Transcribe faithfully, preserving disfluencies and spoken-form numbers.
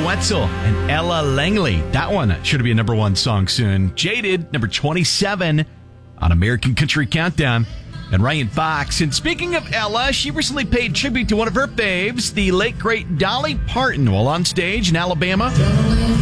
Wetzel and Ella Langley. That one should be a number one song soon. Jaded, number twenty-seven on American Country Countdown. And Ryan Fox. And speaking of Ella, she recently paid tribute to one of her faves, the late, great Dolly Parton, while on stage in Alabama.